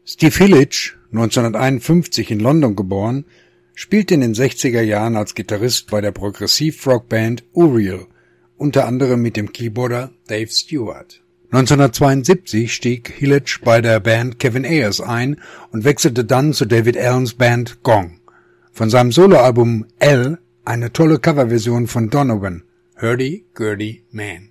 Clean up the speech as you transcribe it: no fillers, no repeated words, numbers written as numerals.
Steve Hillage, 1951 in London geboren, spielte in den 60er Jahren als Gitarrist bei der Progressiv-Rock-Band Uriel, unter anderem mit dem Keyboarder Dave Stewart. 1972 stieg Hillage bei der Band Kevin Ayers ein und wechselte dann zu David Allens Band Gong. Von seinem Soloalbum L eine tolle Coverversion von Donovan, Hurdy Gurdy Man.